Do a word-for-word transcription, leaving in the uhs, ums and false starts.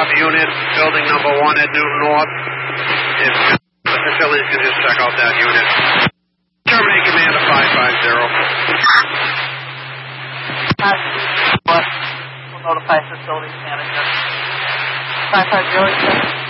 Bob unit, building number one at Newton North. If the facilities can just check out that unit. Terminate Commander five five zero. We'll notify facilities manager. five five zero.